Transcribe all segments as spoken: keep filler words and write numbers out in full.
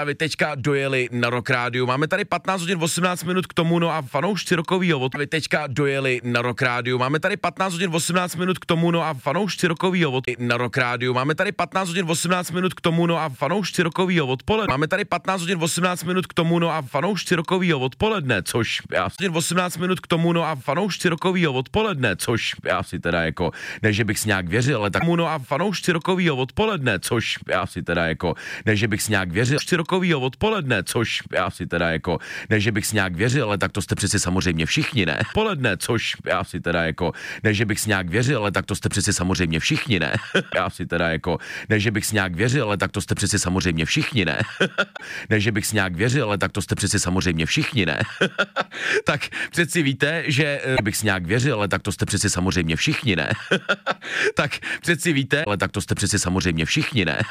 právě teďka dojeli na Rock Rádiu. Máme tady patnáct hodin osmnáct minut k tomu, no a fanoušci rockovýho vody teďka dojeli na Rock Rádiu. Máme tady patnáct hodin osmnáct minut k tomu, no a fanoušci rockovýho vody na Rock Rádiu. Máme tady patnáct hodin osmnáct minut k tomu, no a fanoušci rockovýho odpoledne. Máme tady patnáct hodin osmnáct minut k tomu, no a fanoušci rockovýho odpoledne, což já hodin osmnáct minut k tomu, no a fanoušci rockovýho odpoledne, což já si teda jako, ne že bych si nějak věřil, ale tak no a fanoušci rockovýho odpoledne, což já si teda jako, ne že bych si nějak věřil, rockovýho odpoledne, což já si teda jako, ne že bych si nějak věřil, ale tak to jste přeci samozřejmě všichni, ne? Poledne, což já si teda jako, ne že bych si nějak věřil, ale tak to jste přeci samozřejmě všichni, ne? Já si teda jako, ne že bych si nějak věřil, ale tak to jste přeci samozřejmě všichni, ne? Ne že bych si nějak věřil, ale tak to jste přeci samozřejmě všichni, ne? Tak přeci víte, že bych si nějak věřil, ale tak to jste přeci samozřejmě všichni, ne? Tak přeci víte, ale tak to jste přeci samozřejmě všichni, ne?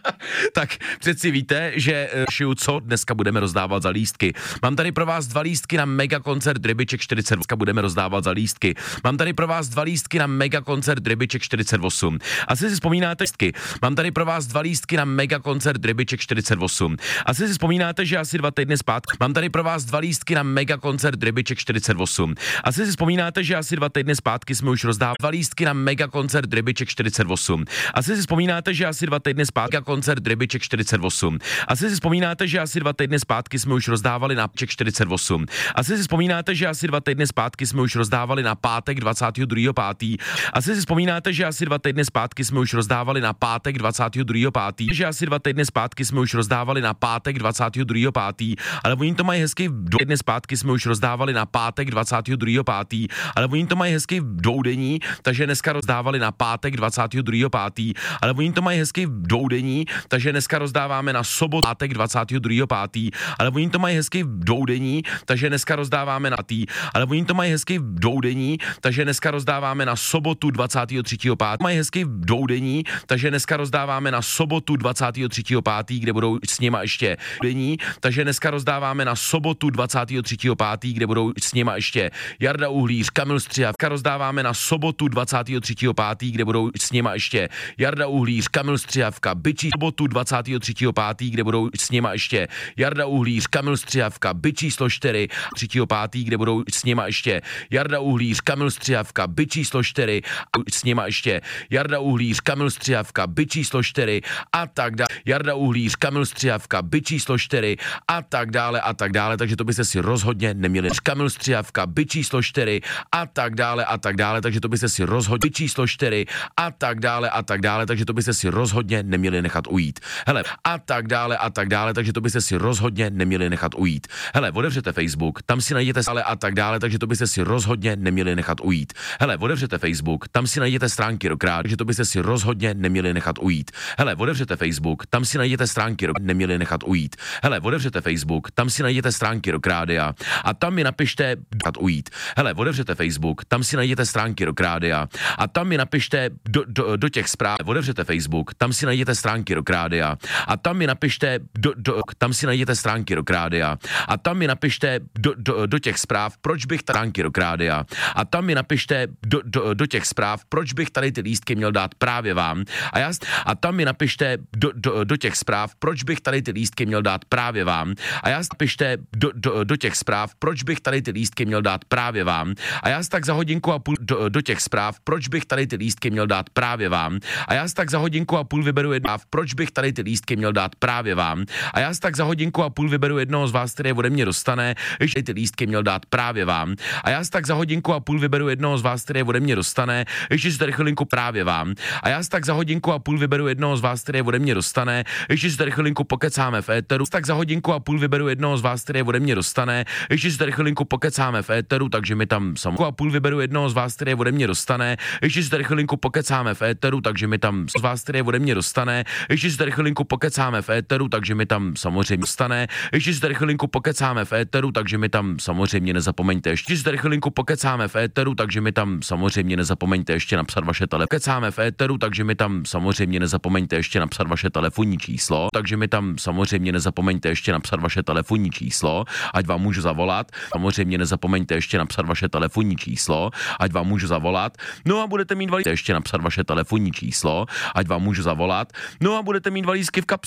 Tak přeci víte, že šiju, co dneska budeme rozdávat za lístky. Mám tady pro vás dva lístky na mega koncert Rybiček čtyřicet osm. Budeme rozdávat za lístky. Mám tady pro vás dva lístky na mega koncert Rybiček čtyřicet osm. Asi si vzpomínáte lístky. Mám tady pro vás dva lístky na mega koncert Rybiček čtyřicet osm. Asi si vzpomínáte, že asi dva týdny zpátky. Mám tady pro vás dva lístky na mega koncert Rybiček čtyřicet osm. Asi si vzpomínáte, že asi dva týdny zpátky jsme už rozdávali dva lístky na mega koncert Rybiček čtyřicet osm. Asi si vzpomínáte, že asi dva týdny zpátky koncert Rybiček čtyřicet osm. Asi si vzpomínáte, že asi dva týdny zpátky jsme už rozdávali na Ček čtyřicet osm. Asi si vzpomínáte, že asi dva týdny zpátky jsme už rozdávali na pátek dvacátého druhého pátého Asi si vzpomínáte, že asi dva týdny zpátky jsme už rozdávali na pátek dvacátého druhého pátého Že asi dva týdny zpátky jsme už rozdávali na pátek dvacátého druhého pátého Ale oni to mají hezky dva týdny zpátky jsme už rozdávali na pátek dvacátého druhého pátého Ale oni to mají hezky dvoudenní, takže dneska rozdávali na pátek dvacátého druhého pátého Ale oni to mají hezky dvoudenní, takže dneska rozdáváme na sobotu pátek dvacátého druhého pátého Ale oni to mají hezky dvoudenní, takže dneska rozdáváme na tý. Ale oni to mají hezky dvoudenní, takže dneska rozdáváme na sobotu dvacátého třetího pátého Mají hezky dvoudenní, takže dneska rozdáváme na sobotu dvacátého třetího pátého kde budou s nima ještě denní, takže dneska rozdáváme na sobotu dvacátého třetího pátého kde budou s nima ještě Jarda Uhlíř, Kamil Střihavka, rozdáváme na sobotu dvacátého třetího pátého kde budou s nima ještě Jarda Uhlíř, Kamil Střihavka, Byčí, sobotu dvacátého třetího pátého kde budou s nima ještě Jarda Uhlíř, Kamil Střihavka, Byč číslo čtyři, třetího pátého kde budou s nima ještě Jarda Uhlíř, Kamil Střihavka, Byč číslo čtyři, s nima ještě Jarda Uhlíř, Kamil Střihavka, Byč číslo čtyři a tak dále. Jarda Uhlíř, Kamil Střihavka, Byč číslo čtyři a tak dále a tak dále, takže to byste si rozhodně neměli. Kamil Střihavka, Byč číslo čtyři a tak dále a tak dále, takže to byste si rozhodně Byč číslo čtyři a tak dále a tak dále, takže to byste si rozhodně neměli nechat ujít. Hele, a tak dále a tak dále, takže to byste si rozhodně neměli nechat ujít. Hele, otevřete Facebook, tam si najdete ale a tak dále, takže to byste si rozhodně neměli nechat ujít. Hele, otevřete Facebook, tam si najdete stránky Rock Rádia, takže to byste si rozhodně neměli nechat ujít. Hele, otevřete Facebook, tam si najdete stránky Rock, neměli nechat ujít. Hele, otevřete Facebook, tam si najdete stránky Rock Rádia a tam mi napište nechat ujít. Hele, otevřete Facebook, tam si najdete stránky Rock Rádia a tam mi napište do, do, do těch zpráv. Otevřete Facebook, tam si najdete stránky Rock Rádia a tam mi napište do, do, tam si najdete stránky Rock Rádia a tam mi napište do, do, do těch zpráv, proč bych stránky Rock Rádia a tam mi napište do, do, do těch zpráv, proč bych tady ty lístky měl dát právě vám a, já, a tam mi napište do, do, do těch zpráv, proč bych tady ty lístky měl dát právě vám a já napište do, do, do těch zpráv, proč bych tady ty lístky měl dát právě vám a já tak za hodinku a půl do, do těch zpráv, proč bych tady ty lístky měl dát právě vám a já tak za hodinku a půl vyberu jednoho, proč bych tady ty lístky měl dát právě vám a já tak za hodinku a půl vyberu jednoho z vás, který ode mě dostane, že ty lístky měl dát právě vám a já tak za hodinku a půl vyberu jednoho z vás, který ode mě dostane, ještě si tady chvilinku právě vám a já tak za hodinku a půl vyberu jednoho z vás, který ode mě dostane, ještě si tady chvilinku pokecáme v éteru, tak za hodinku a půl vyberu jednoho z vás, který ode mě dostane, ještě si tady chvilinku pokecáme v éteru, takže mi tam sam a půl vyberu jednoho z vás, který ode mě dostane, ještě si tady chvilinku pokecáme v éteru, takže mi tam z vás, který ode mě dostane, ještě si tady chvilinku pokecáme v éteru, takže mi tam samozřejmě dostane, ještě si tady chvilinku pokecáme v éteru, takže mi tam samozřejmě nezapomeňte, ještě si tady chvilinku pokecáme v éteru, takže mi tam samozřejmě nezapomeňte ještě napsat vaše tele. Pokecáme v éteru, takže mi tam samozřejmě nezapomeňte ještě napsat vaše telefonní číslo, takže mi tam samozřejmě nezapomeňte ještě napsat vaše telefonní číslo, ať vám můžu zavolat. Samozřejmě nezapomeňte ještě napsat vaše telefonní číslo, ať vám můžu zavolat. No a budete mít valízky ještě napsat vaše telefonní číslo, ať vám můžu zavolat. No a budete mít valízky v kapse.